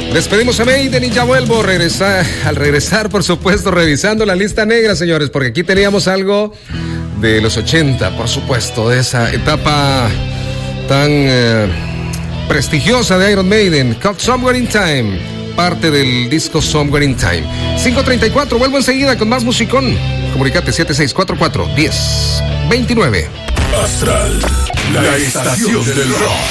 Despedimos a Maiden y ya vuelvo al regresar, por supuesto, revisando la lista negra, señores, porque aquí teníamos algo de los 80, por supuesto, de esa etapa tan prestigiosa de Iron Maiden, Called Somewhere in Time, parte del disco Somewhere in Time. 5:34, vuelvo enseguida con más musicón. Comunicate 7644-1029. Astral, la estación del rock.